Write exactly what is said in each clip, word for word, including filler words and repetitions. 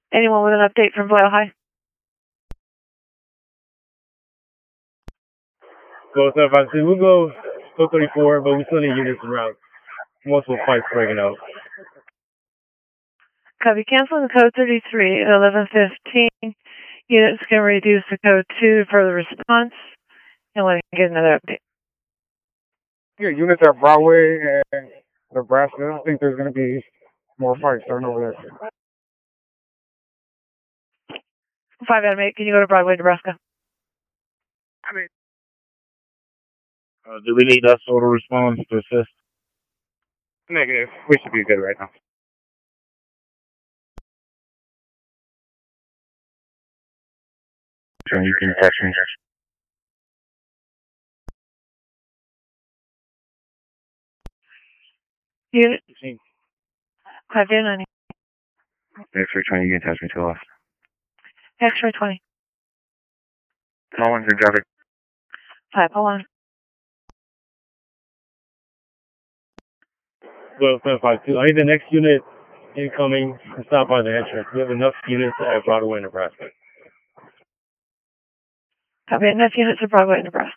Anyone with an update from Boyle High? Go seven five two, we'll go code thirty-four, but we still need units around. Multiple fights breaking out. Copy, canceling the code thirty-three at eleven fifteen. Units can reduce the code two for the response. And let me get another update. Yeah, units at Broadway and Nebraska. I don't think there's going to be more fights starting over there. five Adam eight, can you go to Broadway, Nebraska? I mean, Uh, do we need that sort of response to assist? negative. We should be good right now. Turn you can passengers. Unit five Adam ninety. X-ray twenty, you can attach me to us. X-ray twenty. Call in for traffic. five, hold on. Well, seven five two, I need the next unit incoming to stop by the entrance. We have enough units at Broadway, Nebraska. Copy, enough units at Broadway, Nebraska.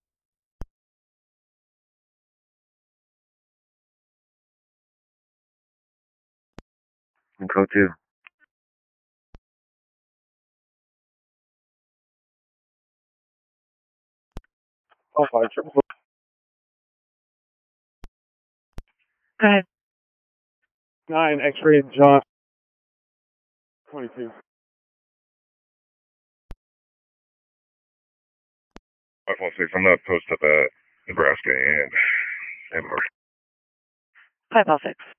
And code two. Oh, five triple. Go ahead. Nine, X-ray John. twenty-two. five one six, I'm going to post up at Nebraska and Amber. five L six.